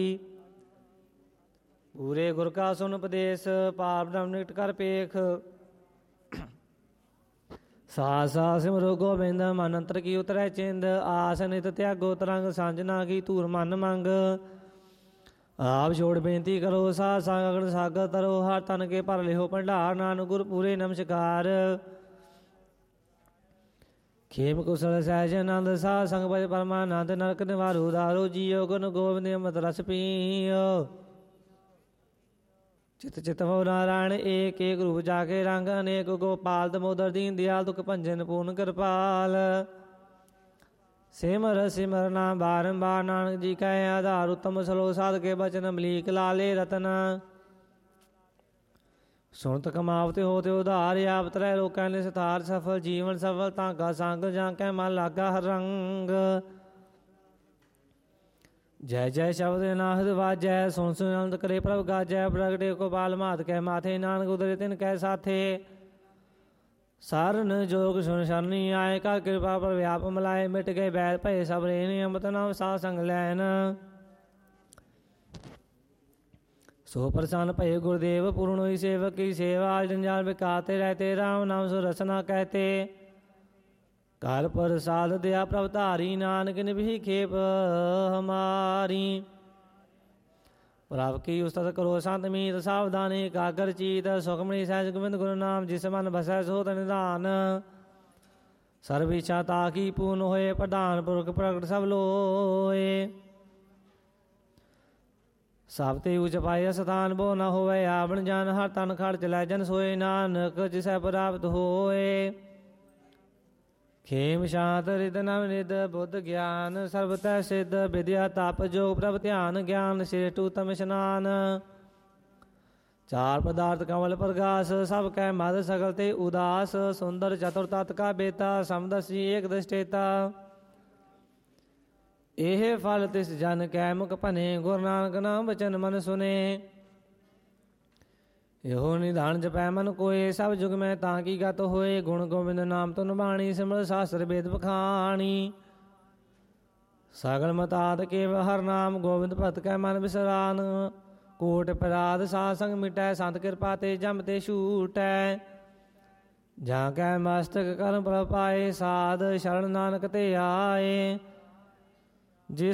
ਪੂਰੇ ਗੁਰ ਕਾ ਸੁਨ ਉਪਦੇਸ਼, ਪਾਪ ਬ੍ਰਹਮ ਨਿਕਟ ਕਰ ਪੇਖ। ਸਾਸ ਸਾਸ ਸਿਮਰੋ ਗੋਬਿੰਦ, ਮਨ ਅੰਤਰ ਕੀ ਉਤਰੈ ਚਿੰਦ। ਆਸ ਨਿਤ ਤਿਆਗੋ ਤਰੰਗ, ਸਾਂਝਨਾ ਕੀ ਧੂਰ ਮਨ ਮੰਗ। ਆਪ ਛੋੜ ਬੇਨਤੀ ਕਰੋ, ਸਾਧ ਸੰਗਤ ਸਾਗਰ ਤਰੋ। ਹਰ ਤਨ ਕੇ ਭਰ ਲਿਓ ਭੰਡਾਰ, ਨਾਨਕ ਗੁਰ ਪੂਰੇ ਨਮਸਕਾਰ। ਖੇਮ ਕੁਸਲ ਸਹਿਜ ਆਨੰਦ, ਸਾਧ ਸੰਗ ਭਜ ਪਰਮਾਨੰਦ। ਨਰਕ ਨਿਵਾਰੋ ਉਦਾਰੋ, ਜੀਓ ਗੁਣ ਗੋਬਿੰਦ ਅੰਮ੍ਰਿਤ ਰਸ ਪੀਓ। ਚਿਤ ਚਿਤਵ ਨਾਰਾਇਣ ਏਕ ਏਕ ਰੂਪ ਜਾਕੇ ਰੰਗ। ਅਨੇਕ ਗੋਪਾਲ ਦਮੋਦਰ ਦੀਨ ਦਿਆਲ, ਦੁਖ ਭੰਜਨ ਪੂਰਨ ਕਿਰਪਾਲ। ਸਿਮਰ ਸਿਮਰ ਨਾਮ ਬਾਰੰਬਾਰ, ਨਾਨਕ ਜੀ ਕੈ ਆਧਾਰ। ਉੱਤਮ ਸਲੋਕ ਸਾਧ ਕੇ ਬਚਨ, ਅਮਲੀਕ ਲਾਲੇ ਰਤਨ। ਸੁਣਤ ਕਮਾਵਤ ਹੋਤ ਉਧਾਰ, ਆਪ ਤਰੈ ਲੋਕਾਂ ਨੇ ਸਤਾਰ। ਸਫਲ ਜੀਵਨ ਸਫਲ ਧਾਗਾ ਸੰਗ, ਜਾਂ ਕੈ ਮਨ ਲਾਗਾ ਹਰ ਰੰਗ। ਜੈ ਜੈ ਸ਼ਬਦ ਨਾਹਦ ਵਾਜੈ, ਸੁਣ ਸੁਣ ਅਨੰਦ ਕਰੇ ਪ੍ਰਭ ਗਾਜੈ। ਪ੍ਰਗਟੇ ਗੋਪਾਲ ਮਾਤ ਕੈ ਮਾਥੇ, ਨਾਨਕ ਉਦਰੇ ਤਿਨ ਕੈ ਸਾਥੇ। ਸਾਰਨ ਜੋਗ ਸੁਨ ਸ਼ਰਨੀ ਆਏ, ਕਰ ਕਿਰਪਾ ਪਰ ਵਿਆਪ ਮਲਾਏ। ਮਿਟ ਗਏ ਬੈਰ ਭਏ ਸਭ ਰੇਨ, ਅੰਮ੍ਰਿਤ ਨਾਮ ਸਾਧ ਸੰਗ ਲੈਨ। ਸੋ ਪ੍ਰਸੰਨ ਭਏ ਗੁਰਦੇਵ, ਪੂਰਨ ਹੋਈ ਸੇਵਕ ਕੀ ਸੇਵਾ। ਜੰਜਾਲ ਬਿਕਾਤੇ ਰਹਤੇ, ਰਾਮ ਨਾਮ ਸੋ ਰਸਨਾ ਕਹਤੇ। ਕਰ ਪ੍ਰਸਾਦ ਦਿਆ ਪ੍ਰਭ ਧਾਰੀ, ਨਾਨਕ ਨਿਭੀ ਖੇਪ ਹਮਾਰੀ। ਪ੍ਰਭ ਕੀ ਉਸਤਤ ਕਰੋ ਸੰਤ ਮੀਤ, ਸਾਵਧਾਨੀ ਕਾਗਰ ਚੀਤ। ਸੁਖਮਣੀ ਸਹਿਜ ਗੋਬਿੰਦ ਗੁਰੂ ਨਾਮ, ਜਿਸ ਮਨ ਬਸੈ ਸੋ ਤਨ ਨਿਧਾਨ। ਸਰਬ ਇੱਛਾ ਤਾ ਕੀ ਪੂਰਨ ਹੋਏ, ਪ੍ਰਧਾਨ ਪੁਰਖ ਪ੍ਰਗਟ ਸਭ ਲੋਏ। ਸਭ ਤੇ ਉਚ ਪਾਏ ਸਥਾਨ, ਬੋ ਨਾ ਹੋਵੇ ਆਵਣ ਜਾਨ। ਹਰ ਤਨ ਖੜ ਚਲੈ ਜਨ ਸੋਏ, ਨਾਨਕ ਜਿਸੈ ਪ੍ਰਾਪਤ ਹੋਏ। ਖੇਮ ਸ਼ਾਂਤ ਰਿਦ ਨਵ ਨਿਦ, ਬੁੱਧ ਗਿਆਨ ਸਰਬ ਤੈ ਸਿੱਧ। ਵਿਦਿਆ ਤਪ ਜੋਗ ਪ੍ਰਭ ਧਿਆਨ, ਗਿਆਨ ਸ੍ਰੇਸ਼ਟ ਉਤਮ ਇਸ਼ਨਾਨ। ਚਾਰ ਪਦਾਰਥ ਕਮਲ ਪ੍ਰਗਾਸ, ਸਭ ਕੈ ਮਦ ਸਗਲ ਤੇ ਉਦਾਸ। ਸੁੰਦਰ ਚਤੁਰ ਤਤ ਕਾ ਬੇਤਾ, ਸਮਦਰਸ਼ੀ ਏਕ ਦ੍ਰਿਸ਼ਟੇਤਾ। ਇਹ ਫਲ ਤਿਸ ਜਨ ਕੈ ਮੁਖ ਭਨੇ, ਗੁਰੂ ਨਾਨਕ ਨਾਮ ਬਚਨ ਮਨ ਸੁਨੇ। ਇਹੋ ਨਿਧਾਨ ਜਪੈ ਮਨ ਕੋਏ, ਸਭ ਜੁਗ ਮੈਂ ਤਾਂ ਕੀ ਗਤ ਹੋਏ। ਗੁਣ ਗੋਬਿੰਦ ਨਾਮ ਧੁਨ ਬਾਣੀ, ਸਿਮਰ ਸਾਸਤਰ ਵੇਦ ਬਖਾਣੀ। ਸਗਲ ਮਤਾਤ ਕੇਵ ਹਰ ਨਾਮ, ਗੋਬਿੰਦ ਭਗਤ ਕੈ ਮਨ ਬਿਸਰਾਨ। ਕੋਟ ਅਪਰਾਧ ਸਾਧ ਸੰਗ ਮਿਟੈ, ਸੰਤ ਕਿਰਪਾ ਤੇ ਜਮ ਤੇ ਛੂਟੈ। ਜਾਂ ਕੈ ਮਸਤਕ ਕਰਮ ਪ੍ਰਭ ਪਾਏ, ਸਾਧ ਸ਼ਰਨ ਨਾਨਕ ਤੇ ਆਏ। ਜਿਸ